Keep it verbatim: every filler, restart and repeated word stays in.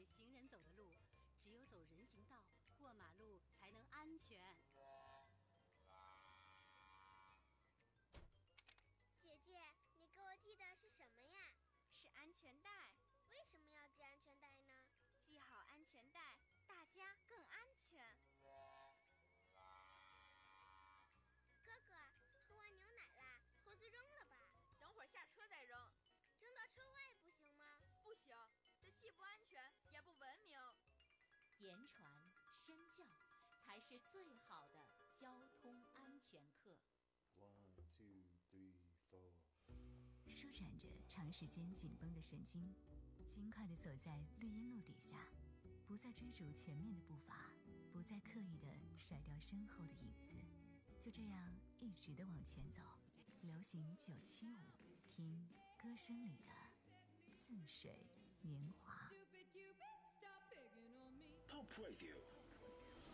给行人走的路，只有走人行道、过马路才能安全。 姐姐，你给我系的是什么呀？ 是安全带。 为什么要系安全带呢？ 系好安全带，大家更安全。 哥哥，喝完牛奶啦，盒子扔了吧？ 等会儿下车再扔。 扔到车外不行吗？ 不行，这既不安全也不文明。 言传身教，才是最好的交通安全课。 One, two, three, four。 舒展着长时间紧绷的神经，轻快地走在绿荫路底下，不再追逐前面的步伐，不再刻意地甩掉身后的影子，就这样一直地往前走。流行九七五，听歌声里的似水年华。 Pop Radio